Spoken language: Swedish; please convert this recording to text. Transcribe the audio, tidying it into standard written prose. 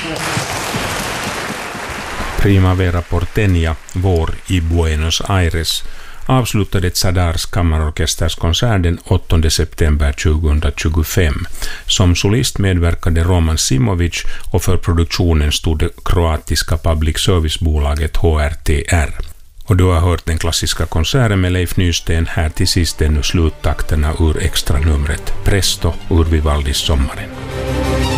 Primavera porteña, vår i Buenos Aires, avslutade Zadars kammarorkesters konsert den 8 september 2025. Som solist medverkade Roman Simovic och för produktionen stod det kroatiska public service-bolaget HRTR. Och du har hört den klassiska konserten med Leif Nysten, här till sist ännu sluttakterna ur extra numret Presto ur Vivaldis sommaren.